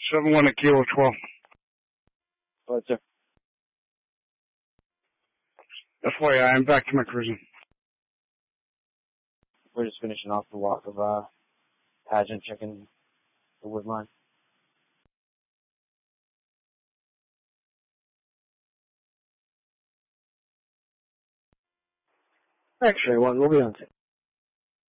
7-1 at Kilo 12. Go ahead, sir. FYI, I'm back to my cruising. We're just finishing off the walk of Pageant, checking the wood line. X-ray 1, we'll be on 10.